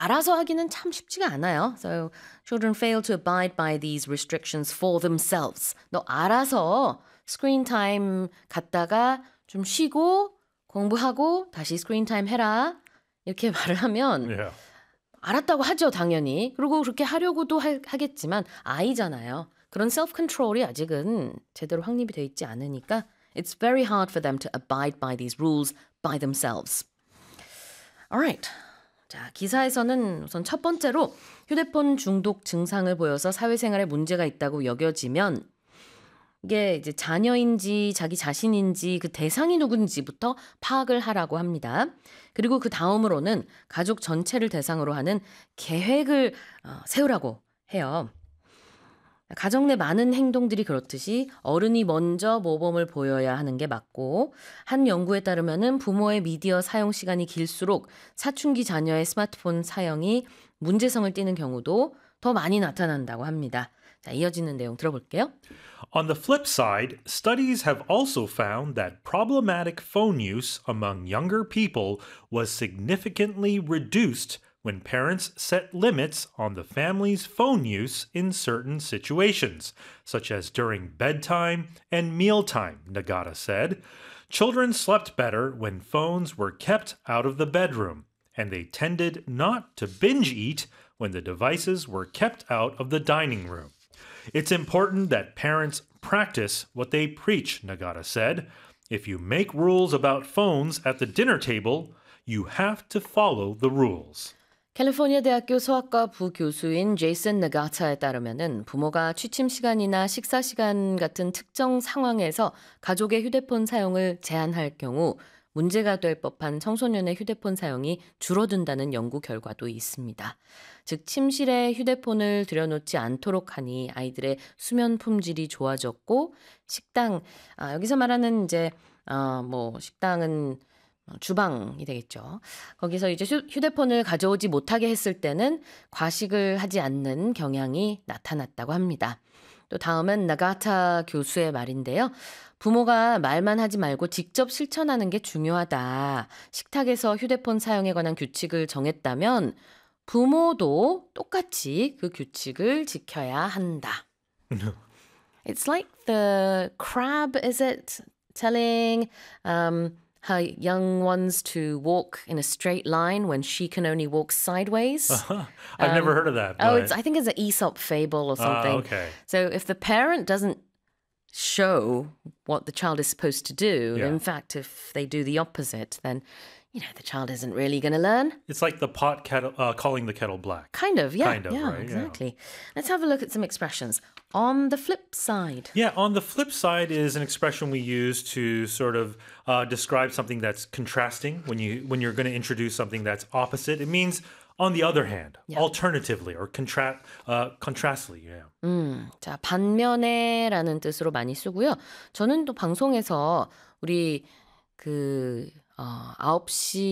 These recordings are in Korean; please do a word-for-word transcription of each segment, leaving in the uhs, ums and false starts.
알아서 하기는 참 쉽지가 않아요. So children fail to abide by these restrictions for themselves. 너 알아서 스크린 타임 갖다가 좀 쉬고 공부하고 다시 스크린 타임 해라. 이렇게 말을 하면 Yeah. 알았다고 하죠, 당연히. 그리고 그렇게 하려고도 하, 하겠지만 아이잖아요. 그런 self control이 아직은 제대로 확립이 돼 있지 않으니까 it's very hard for them to abide by these rules by themselves. Alright. 자, 기사에서는 우선 첫 번째로 휴대폰 중독 증상을 보여서 사회생활에 문제가 있다고 여겨지면 이게 이제 자녀인지 자기 자신인지 그 대상이 누군지부터 파악을 하라고 합니다. 그리고 그 다음으로는 가족 전체를 대상으로 하는 계획을 어, 세우라고 해요. 가정 내 많은 행동들이 그렇듯이 어른이 먼저 모범을 보여야 하는 게 맞고 한 연구에 따르면은 부모의 미디어 사용 시간이 길수록 사춘기 자녀의 스마트폰 사용이 문제성을 띠는 경우도 더 많이 나타난다고 합니다. 자, 이어지는 내용 들어볼게요. On the flip side, studies have also found that problematic phone use among younger people was significantly reduced when parents set limits on the family's phone use in certain situations, such as during bedtime and mealtime, Nagata said. Children slept better when phones were kept out of the bedroom, and they tended not to binge eat when the devices were kept out of the dining room. It's important that parents practice what they preach, Nagata said. If you make rules about phones at the dinner table, you have to follow the rules. 캘리포니아 대학교 소아과 부교수인 제이슨 나가타에 따르면은 부모가 취침 시간이나 식사 시간 같은 특정 상황에서 가족의 휴대폰 사용을 제한할 경우 문제가 될 법한 청소년의 휴대폰 사용이 줄어든다는 연구 결과도 있습니다. 즉 침실에 휴대폰을 들여놓지 않도록 하니 아이들의 수면 품질이 좋아졌고 식당 아, 여기서 말하는 이제 어, 뭐 식당은 주방이 되겠죠. 거기서 이제 휴대폰을 가져오지 못하게 했을 때는 과식을 하지 않는 경향이 나타났다고 합니다. 또 다음은 나가타 교수의 말인데요. 부모가 말만 하지 말고 직접 실천하는 게 중요하다. 식탁에서 휴대폰 사용에 관한 규칙을 정했다면 부모도 똑같이 그 규칙을 지켜야 한다. It's like the crab, is it? Telling um, her young ones to walk in a straight line when she can only walk sideways. Uh-huh. I've um, never heard of that. Oh, but... it's, I think it's an Aesop fable or something. Uh, okay. So if the parent doesn't show what the child is supposed to do, Yeah. in fact, if they do the opposite, then you know the child isn't really going to learn. It's like the pot kettle uh, calling the kettle black. Kind of, yeah, Kind of, yeah, right? exactly. Yeah. Let's have a look at some expressions. On the flip side. Yeah, on the flip side is an expression we use to sort of uh, describe something that's contrasting when you when you're going to introduce something that's opposite. It means on the other hand, Yeah. alternatively or contra- uh, contrastly. Yeah. 음, 자, 반면에라는 뜻으로 많이 쓰고요. 저는 또 방송에서 우리 그 어, 아홉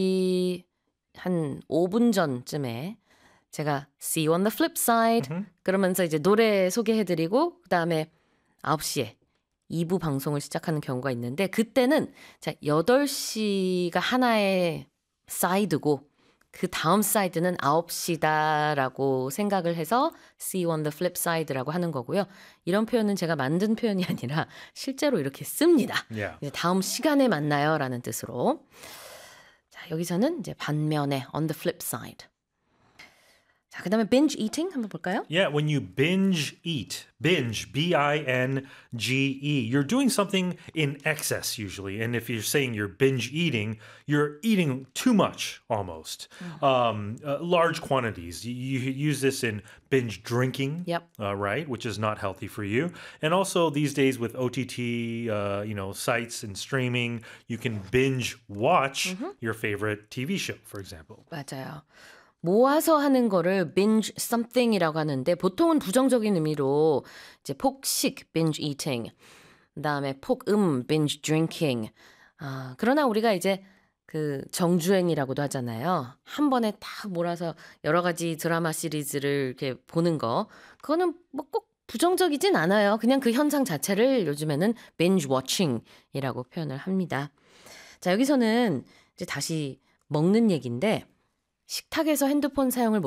시 한 오 분 전쯤에 제가 see you on the flip side Mm-hmm. 그러면서 이제 노래 소개해드리고 그 다음에 아홉 시에 이 부 방송을 시작하는 경우가 있는데 그때는 자, 여덟 시가 하나의 사이드고 그 다음 사이드는 아홉 시다라고 생각을 해서 see you on the flip side라고 하는 거고요. 이런 표현은 제가 만든 표현이 아니라 실제로 이렇게 씁니다. Yeah. 이제 다음 시간에 만나요라는 뜻으로. 자, 여기서는 이제 반면에 on the flip side. 자, 그다음에 binge eating 한번 볼까요? Yeah, when you binge eat, binge, B I N G E, you're doing something in excess usually. And if you're saying you're binge eating, you're eating too much almost, mm. um, uh, large quantities. You, you use this in binge drinking, Yep. uh, right, which is not healthy for you. And also these days with O T T, uh, you know, sites and streaming, you can binge watch mm-hmm. your favorite T V show, for example. 맞아요. 모아서 하는 거를 binge something이라고 하는데 보통은 부정적인 의미로 이제 폭식 binge eating, 그다음에 폭음 binge drinking. 아, 그러나 우리가 이제 그 정주행이라고도 하잖아요. 한 번에 딱 몰아서 여러 가지 드라마 시리즈를 이렇게 보는 거. 그거는 뭐 꼭 부정적이진 않아요. 그냥 그 현상 자체를 요즘에는 binge watching이라고 표현을 합니다. 자, 여기서는 이제 다시 먹는 얘기인데 식탁에서 핸드폰 사용을